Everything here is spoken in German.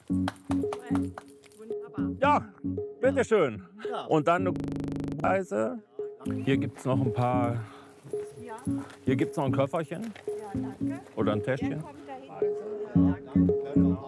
Ja, bitteschön. Und dann eine Reise. Hier gibt es noch ein paar. Hier gibt es noch ein Köfferchen. Ja, danke. Oder ein Täschchen. Kommt da hin. Danke.